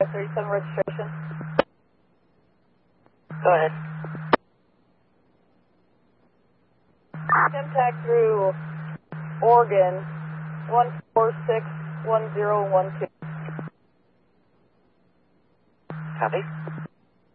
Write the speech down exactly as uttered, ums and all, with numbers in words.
thirty-seven registration. Go ahead. Contact through Oregon, one four six one zero one two. Copy.